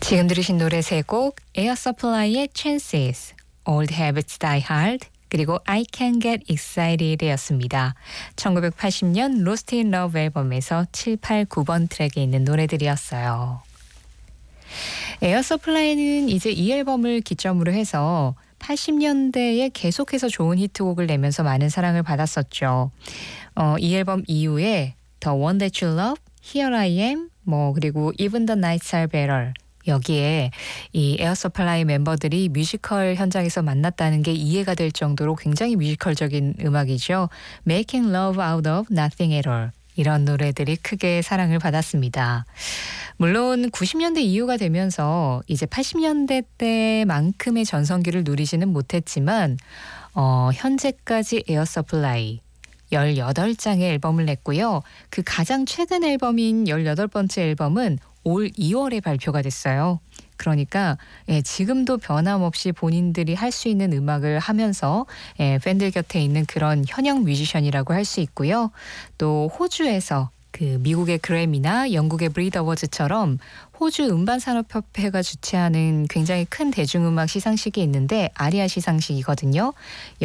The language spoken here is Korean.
지금 들으신 노래 세 곡 에어 서플라이의 Chances, Old Habits Die Hard, 그리고 I Can Get Excited였습니다. 1980년 Lost in Love 앨범에서 7, 8, 9번 트랙에 있는 노래들이었어요. 에어 서플라이는 이제 이 앨범을 기점으로 해서 80년대에 계속해서 좋은 히트곡을 내면서 많은 사랑을 받았었죠. 이 앨범 이후에 The One That You Love, Here I Am, 그리고 Even the Nights Are Better, 여기에 이 에어 서플라이 멤버들이 뮤지컬 현장에서 만났다는 게 이해가 될 정도로 굉장히 뮤지컬적인 음악이죠. Making Love Out of Nothing at All, 이런 노래들이 크게 사랑을 받았습니다. 물론 90년대 이후가 되면서 이제 80년대 때만큼의 전성기를 누리지는 못했지만 현재까지 에어 서플라이 18장의 앨범을 냈고요. 그 가장 최근 앨범인 18번째 앨범은 올 2월에 발표가 됐어요. 그러니까 지금도 변함없이 본인들이 할 수 있는 음악을 하면서 팬들 곁에 있는 그런 현역 뮤지션이라고 할 수 있고요. 또 호주에서 그 미국의 그래미나 영국의 브리드 어워즈처럼 호주 음반산업협회가 주최하는 굉장히 큰 대중음악 시상식이 있는데 아리아 시상식이거든요.